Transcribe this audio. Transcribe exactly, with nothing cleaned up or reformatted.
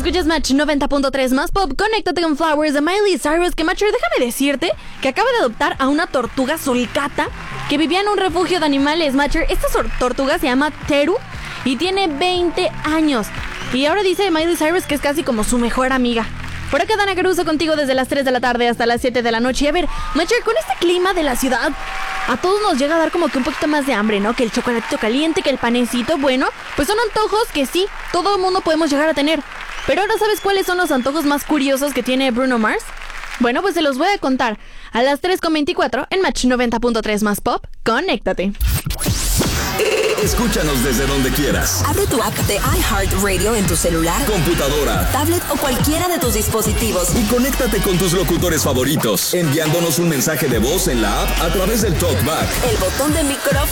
Escuchas Match noventa punto tres más pop. Conéctate con Flowers de Miley Cyrus. Que Matcher, déjame decirte que acaba de adoptar a una tortuga solcata que vivía en un refugio de animales. Matcher, esta tortuga se llama Teru y tiene veinte años. Y ahora dice Miley Cyrus que es casi como su mejor amiga. Por acá Dana Caruso contigo desde las tres de la tarde hasta las siete de la noche. Y a ver, Matcher, con este clima de la ciudad, a todos nos llega a dar como que un poquito más de hambre, ¿no? Que el chocolatito caliente, que el panecito. Bueno, pues son antojos que sí, todo el mundo podemos llegar a tener. Pero ahora, ¿sabes cuáles son los antojos más curiosos que tiene Bruno Mars? Bueno, pues se los voy a contar a las tres con veinticuatro en Match noventa punto tres más pop. Conéctate. Escúchanos desde donde quieras. Abre tu app de iHeartRadio en tu celular, computadora, tablet o cualquiera de tus dispositivos. Y conéctate con tus locutores favoritos, enviándonos un mensaje de voz en la app a través del TalkBack, el botón de micrófono